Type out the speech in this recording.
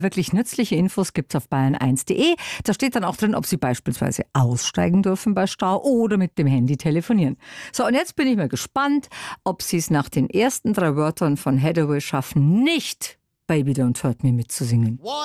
Wirklich nützliche Infos gibt's auf bayern1.de. Da steht dann auch drin, ob Sie beispielsweise aussteigen dürfen bei Stau oder mit dem Handy telefonieren. So, und jetzt bin ich mal gespannt, ob Sie es nach den ersten 3 Wörtern von Hathaway schaffen, nicht Baby Don't Hurt Me mitzusingen.